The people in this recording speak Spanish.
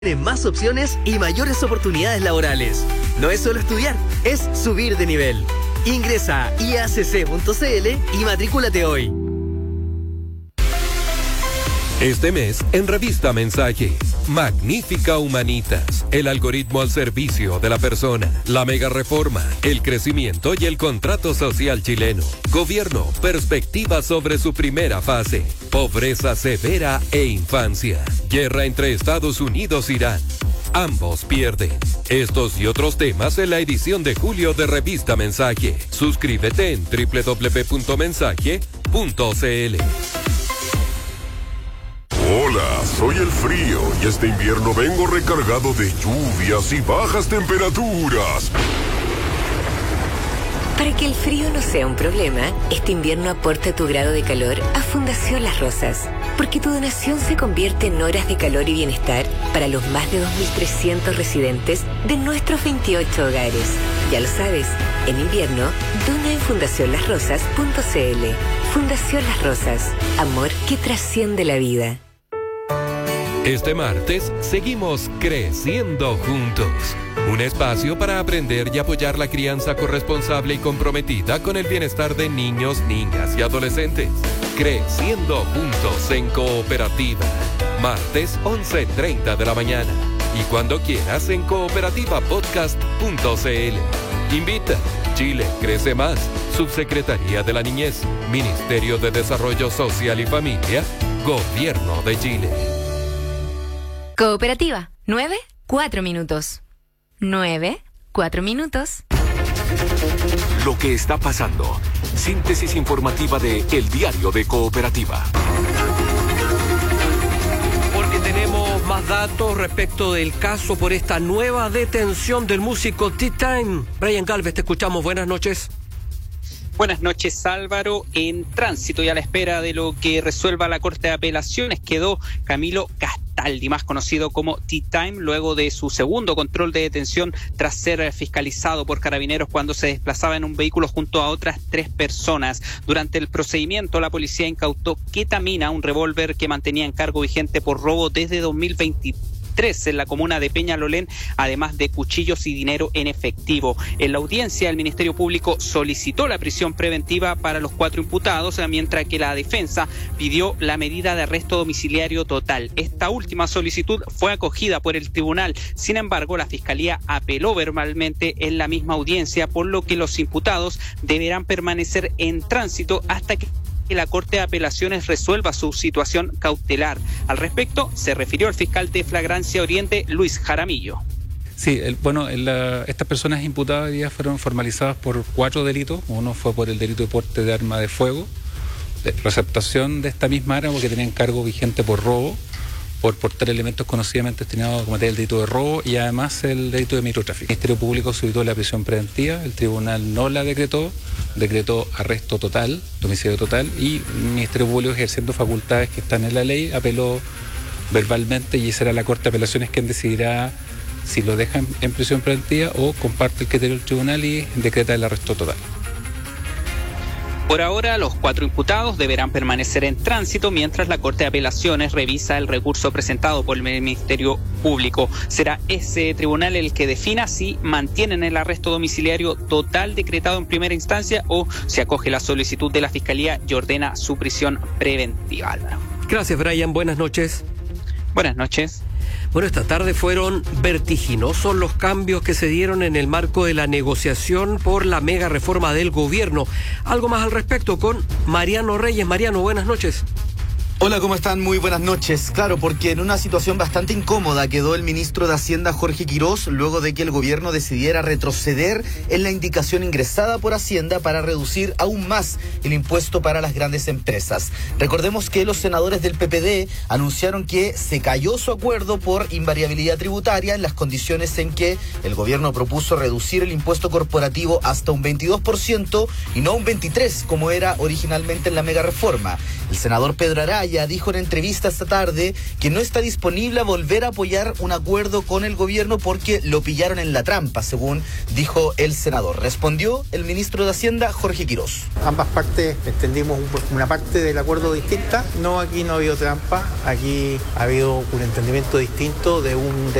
Tiene más opciones y mayores oportunidades laborales. No es solo estudiar, es subir de nivel. Ingresa a iacc.cl y matrículate hoy. Este mes, en Revista Mensaje, Magnífica Humanitas, el algoritmo al servicio de la persona, la mega reforma, el crecimiento y el contrato social chileno, gobierno, perspectiva sobre su primera fase, pobreza severa e infancia, guerra entre Estados Unidos e Irán. Ambos pierden. Estos y otros temas en la edición de julio de Revista Mensaje. Suscríbete en www.mensaje.cl. Hola, soy el frío y este invierno vengo recargado de lluvias y bajas temperaturas. Para que el frío no sea un problema, este invierno aporta tu grado de calor a Fundación Las Rosas, porque tu donación se convierte en horas de calor y bienestar para los más de 2.300 residentes de nuestros 28 hogares. Ya lo sabes, en invierno, dona en fundacionlasrosas.cl. Fundación Las Rosas, amor que trasciende la vida. Este martes seguimos creciendo juntos. Un espacio para aprender y apoyar la crianza corresponsable y comprometida con el bienestar de niños, niñas y adolescentes. Creciendo juntos en cooperativa. Martes 11:30 de la mañana. Y cuando quieras en cooperativapodcast.cl. Invita. Chile crece más. Subsecretaría de la Niñez. Ministerio de Desarrollo Social y Familia. Gobierno de Chile. Cooperativa, 9, 4 minutos. 9, 4 minutos. Lo que está pasando. Síntesis informativa de El Diario de Cooperativa. Porque tenemos más datos respecto del caso por esta nueva detención del músico T-Time. Brian Galvez, te escuchamos. Buenas noches. Buenas noches, Álvaro. En tránsito y a la espera de lo que resuelva la Corte de Apelaciones quedó Camilo Castaldi, más conocido como T-Time, luego de su segundo control de detención tras ser fiscalizado por carabineros cuando se desplazaba en un vehículo junto a otras 3 personas. Durante el procedimiento, la policía incautó ketamina, un revólver que mantenía en cargo vigente por robo desde 2023 en la comuna de Peñalolén, además de cuchillos y dinero en efectivo. En la audiencia, el Ministerio Público solicitó la prisión preventiva para los 4 imputados, mientras que la defensa pidió la medida de arresto domiciliario total. Esta última solicitud fue acogida por el tribunal. Sin embargo, la Fiscalía apeló verbalmente en la misma audiencia, por lo que los imputados deberán permanecer en tránsito hasta que la Corte de Apelaciones resuelva su situación cautelar. Al respecto, se refirió el fiscal de Flagrancia Oriente, Luis Jaramillo. Sí, estas personas imputadas hoy día fueron formalizadas por 4 delitos. Uno fue por el delito de porte de arma de fuego, de receptación de esta misma arma porque tenían cargo vigente por robo, por portar elementos conocidamente destinados a cometer el delito de robo y además el delito de microtráfico. El Ministerio Público solicitó la prisión preventiva, el tribunal no la decretó arresto total, domicilio total, y el Ministerio Público, ejerciendo facultades que están en la ley, apeló verbalmente y será la Corte de Apelaciones quien decidirá si lo dejan en prisión preventiva o comparte el criterio del tribunal y decreta el arresto total. Por ahora, los 4 imputados deberán permanecer en tránsito mientras la Corte de Apelaciones revisa el recurso presentado por el Ministerio Público. Será ese tribunal el que defina si mantienen el arresto domiciliario total decretado en primera instancia o si acoge la solicitud de la Fiscalía y ordena su prisión preventiva. Álvaro. Gracias, Brian. Buenas noches. Buenas noches. Bueno, esta tarde fueron vertiginosos los cambios que se dieron en el marco de la negociación por la mega reforma del gobierno. Algo más al respecto con Mariano Reyes. Mariano, buenas noches. Hola, ¿cómo están? Muy buenas noches. Claro, porque en una situación bastante incómoda quedó el ministro de Hacienda, Jorge Quirós, luego de que el gobierno decidiera retroceder en la indicación ingresada por Hacienda para reducir aún más el impuesto para las grandes empresas. Recordemos que los senadores del PPD anunciaron que se cayó su acuerdo por invariabilidad tributaria en las condiciones en que el gobierno propuso reducir el impuesto corporativo hasta un 22% y no un 23%, como era originalmente en la mega reforma. El senador Pedro Araya dijo en entrevista esta tarde que no está disponible a volver a apoyar un acuerdo con el gobierno porque lo pillaron en la trampa, según dijo el senador. Respondió el ministro de Hacienda, Jorge Quirós. Ambas partes entendimos una parte del acuerdo distinta. No, aquí no ha habido trampa, aquí ha habido un entendimiento distinto de un